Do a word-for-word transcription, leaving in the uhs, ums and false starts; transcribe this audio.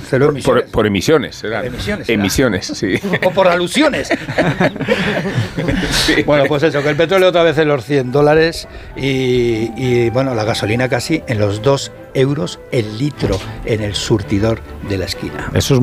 cero emisiones. Por, por emisiones, será. Por emisiones, será. Emisiones, sí. O por alusiones. Sí. Bueno, pues eso, que el petróleo otra vez en los cien dólares y, y bueno, la gasolina casi en los dos euros el litro en el surtidor de la esquina. Eso es